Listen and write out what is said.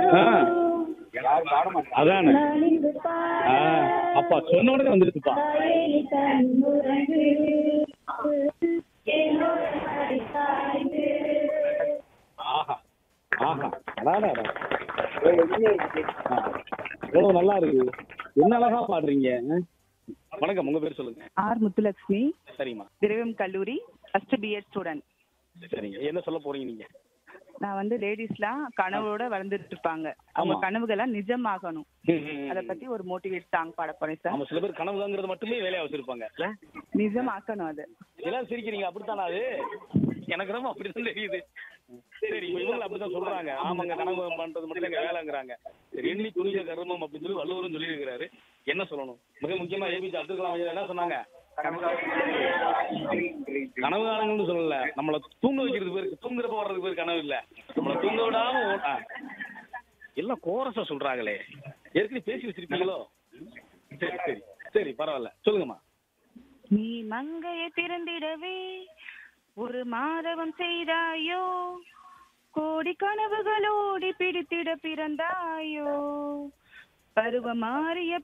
அதானே அப்பா சொன்ன உடனே வந்துருச்சுப்பா. ஆஹா ஆஹா அடாடா எவ்வளவு நல்லா இருக்கு. என்ன அழகா பாடுறீங்க. வணக்கம், உங்க பேர் சொல்லுங்க. ஆர் முத்துலட்சுமி, சரிம்மா. திரவியம் கல்லூரி ஃபர்ஸ்ட் பிஎட் ஸ்டூடெண்ட். சரிங்க, என்ன சொல்ல போறீங்க நீங்க? நான் வந்து லேடிஸ்லாம் கனவோட வளர்ந்துட்டு இருப்பாங்க, அவங்க கனவுகள்லாம் நிஜமாகணும். அத பத்தி ஒரு மோட்டிவேட் சாங் பாட போறேன் சார். நம்ம சில பேர் கனவுங்கிறது மட்டுமே வேலையா வச்சிருப்பாங்க. நிஜமாக்கணும் அது. எல்லாம் சிரிக்கிறீங்க, அப்படித்தானா? அது எனக்கு ரொம்ப அப்படிதான் தெரியுது. சரி, இவங்க அப்படித்தான் சொல்றாங்க. ஆமாங்க, கனவு பண்றது மட்டும் எங்க வேலைங்கிறாங்க. சரி, எண்ணி துணிய கர்மம் அப்படின்னு சொல்லி வள்ளுவரும் சொல்லி இருக்கிறாரு. என்ன சொல்லணும்? மிக முக்கியமா ஏபிஜே அப்துல் கலாம் ஐயா என்ன சொன்னாங்க? கனவு காலங்கள்னு சொல்லல, நம்மள தூங்க வைக்கிறது பேருக்கு, தூங்குறப்ப வர்றதுக்கு பேர் கனவு இல்ல. நம்மள தூங்க விடாம எல்லாம் கோரஸா சொல்றாங்களே. ஏற்கனவே பேசி வச்சிருப்பீங்களோ? சரி சரி சரி, பரவாயில்ல, சொல்லுங்கம்மா. நீ மங்கையை திறந்திடவே ஒரு மாதவம் செய்தாயோ, கோடி கனவுகளோடி பிடித்திட பிறந்தாயோ, பருவம் மாறிய